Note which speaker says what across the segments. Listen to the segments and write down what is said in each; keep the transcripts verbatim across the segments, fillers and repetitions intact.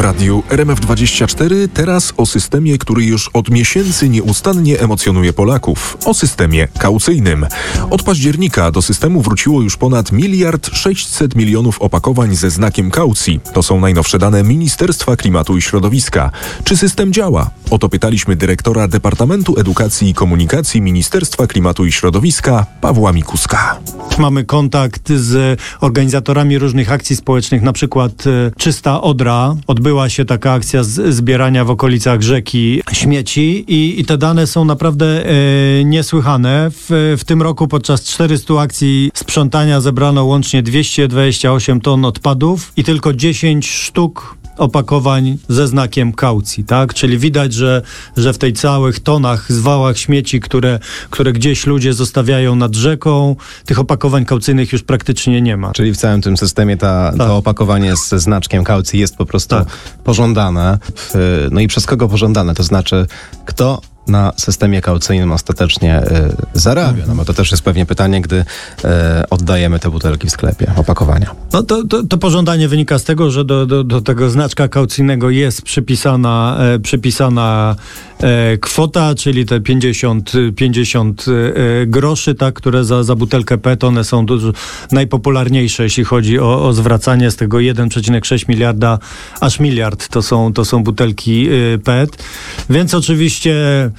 Speaker 1: radiu R M F dwadzieścia cztery teraz o systemie, który już od miesięcy nieustannie emocjonuje Polaków. O systemie kaucyjnym. Od października do systemu wróciło już ponad miliard sześćset milionów opakowań ze znakiem kaucji. To są najnowsze dane Ministerstwa Klimatu i Środowiska. Czy system działa? O to pytaliśmy dyrektora Departamentu Edukacji i Komunikacji Ministerstwa Klimatu i Środowiska Pawła Mikuska.
Speaker 2: Mamy kontakt z organizatorami różnych akcji społecznych, na przykład e, Czysta Odra. Odbyła się taka akcja z, zbierania w okolicach rzeki śmieci i, i te dane są naprawdę e, niesłychane. W, w tym roku podczas czterystu akcji sprzątania zebrano łącznie dwieście dwadzieścia osiem ton odpadów i tylko dziesięć sztuk opakowań ze znakiem kaucji, tak? Czyli widać, że, że w tej całych tonach, zwałach śmieci, które, które gdzieś ludzie zostawiają nad rzeką, tych opakowań kaucyjnych już praktycznie nie ma.
Speaker 3: Czyli w całym tym systemie ta, tak. to opakowanie ze znaczkiem kaucji jest po prostu tak. pożądane. No i przez kogo pożądane? To znaczy, kto na systemie kaucyjnym ostatecznie y, zarabia? No bo to też jest pewnie pytanie, gdy y, oddajemy te butelki w sklepie, opakowania.
Speaker 2: No to, to, to pożądanie wynika z tego, że do, do, do tego znaczka kaucyjnego jest przypisana, e, przypisana e, kwota, czyli te pięćdziesiąt, pięćdziesiąt e, groszy, tak, które za, za butelkę P E T, one są dużo najpopularniejsze, jeśli chodzi o, o zwracanie z tego jeden przecinek sześć miliarda, aż miliard to są, to są butelki e, P E T. Więc oczywiście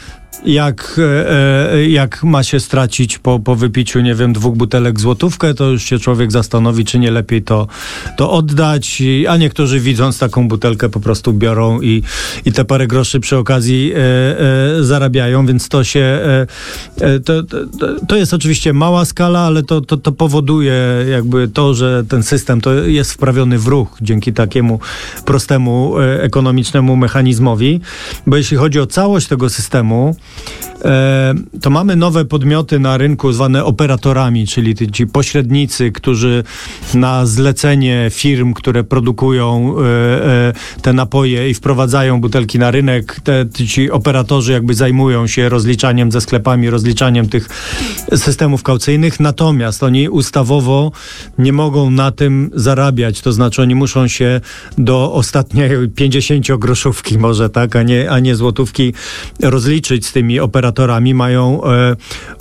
Speaker 2: Jak, e, jak ma się stracić po, po wypiciu, nie wiem, dwóch butelek złotówkę, to już się człowiek zastanowi, czy nie lepiej to, to oddać, a niektórzy widząc taką butelkę po prostu biorą i, i te parę groszy przy okazji e, e, zarabiają, więc to się e, to, to, to jest oczywiście mała skala, ale to, to, to powoduje jakby to, że ten system to jest wprawiony w ruch dzięki takiemu prostemu e, ekonomicznemu mechanizmowi, bo jeśli chodzi o całość tego systemu, to mamy nowe podmioty na rynku zwane operatorami, czyli ci pośrednicy, którzy na zlecenie firm, które produkują te napoje i wprowadzają butelki na rynek, te, ci operatorzy jakby zajmują się rozliczaniem ze sklepami, rozliczaniem tych systemów kaucyjnych, natomiast oni ustawowo nie mogą na tym zarabiać, to znaczy oni muszą się do ostatniej pięćdziesięciogroszówki może, tak, a nie, a nie złotówki rozliczyć z tymi operatorami, mają e,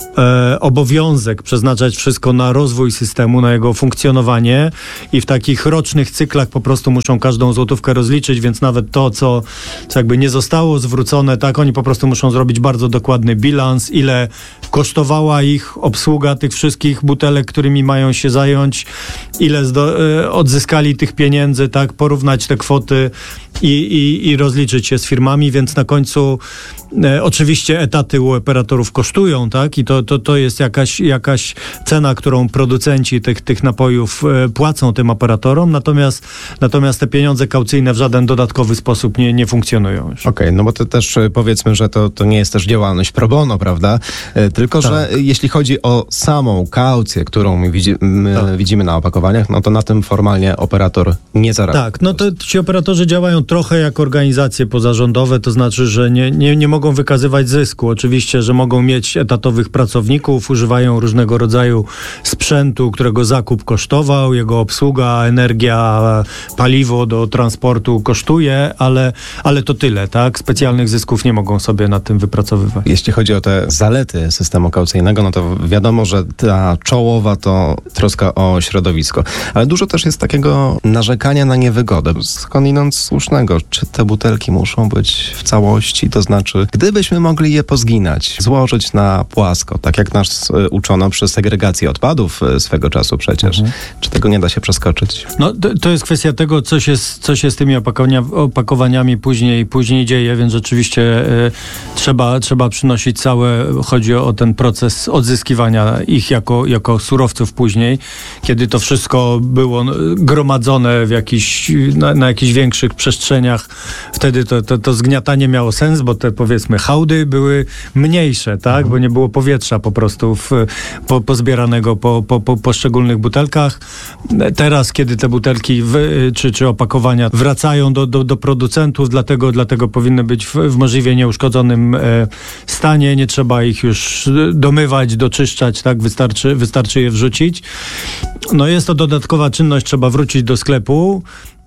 Speaker 2: e, obowiązek przeznaczać wszystko na rozwój systemu, na jego funkcjonowanie i w takich rocznych cyklach po prostu muszą każdą złotówkę rozliczyć, więc nawet to, co, co jakby nie zostało zwrócone, tak, oni po prostu muszą zrobić bardzo dokładny bilans, ile kosztowała ich obsługa tych wszystkich butelek, którymi mają się zająć, ile zdo, e, odzyskali tych pieniędzy, tak, porównać te kwoty i, i, i rozliczyć się z firmami, więc na końcu e, oczywiście etaty u operatorów kosztują, tak? I to, to, to jest jakaś, jakaś cena, którą producenci tych, tych napojów e, płacą tym operatorom, natomiast, natomiast te pieniądze kaucyjne w żaden dodatkowy sposób nie, nie funkcjonują już.
Speaker 3: Okej, okay, no bo to też powiedzmy, że to, to nie jest też działalność pro bono, prawda? E, tylko, tak. że jeśli chodzi o samą kaucję, którą my, widzi, my tak. widzimy na opakowaniach, no to na tym formalnie operator nie zarabia.
Speaker 2: Tak, no to ci operatorzy działają trochę jak organizacje pozarządowe, to znaczy, że nie, nie, nie mogą wykazywać zysku. Oczywiście, że mogą mieć etatowych pracowników, używają różnego rodzaju sprzętu, którego zakup kosztował, jego obsługa, energia, paliwo do transportu kosztuje, ale, ale to tyle, tak? Specjalnych zysków nie mogą sobie na tym wypracowywać.
Speaker 3: Jeśli chodzi o te zalety systemu kaucyjnego, no to wiadomo, że ta czołowa to troska o środowisko, ale dużo też jest takiego narzekania na niewygodę, skądinąd słusznego. Czy te butelki muszą być w całości, to znaczy, gdybyśmy mogli je pozginać, złożyć na płasko, tak jak nas y, uczono przy segregacji odpadów y, swego czasu przecież. Mhm. Czy tego nie da się przeskoczyć?
Speaker 2: No to, to jest kwestia tego, co się, co się z tymi opakowania, opakowaniami później, później dzieje, więc rzeczywiście y, trzeba, trzeba przynosić całe, chodzi o, o ten proces odzyskiwania ich jako, jako surowców później, kiedy to wszystko było gromadzone w jakiś, na, na jakichś większych przestrzeniach. Wtedy to, to, to zgniatanie miało sens, bo te powiedzmy hałdy były mniejsze, tak, mhm. bo nie było powietrza po prostu w, po, pozbieranego po, po, po poszczególnych butelkach. Teraz, kiedy te butelki w, czy, czy opakowania wracają do, do, do producentów, dlatego, dlatego powinny być w, w możliwie nieuszkodzonym e, stanie, nie trzeba ich już domywać, doczyszczać, tak, wystarczy, wystarczy je wrzucić. No jest to dodatkowa czynność, trzeba wrócić do sklepu,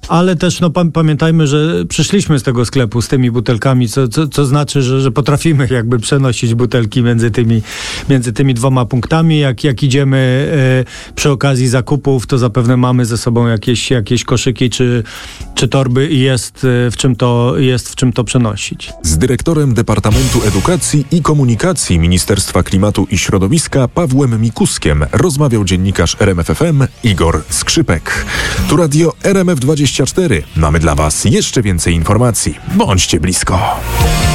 Speaker 2: ale też no, pam- pamiętajmy, że przyszliśmy z tego sklepu z tymi butelkami, co, co, co znaczy, że, że potrafimy jakby przenosić butelki między tymi, między tymi dwoma punktami. Jak, jak idziemy e, przy okazji zakupów, to zapewne mamy ze sobą jakieś, jakieś koszyki czy, czy torby i jest e, w czym to, jest w czym to przenosić.
Speaker 1: Z dyrektorem Departamentu Edukacji i Komunikacji Ministerstwa Klimatu i Środowiska Pawłem Mikuskiem rozmawiał dziennikarz R M F F M Igor Skrzypek. Tu radio R M F dwadzieścia cztery. Mamy dla Was jeszcze więcej informacji. Bądźcie blisko.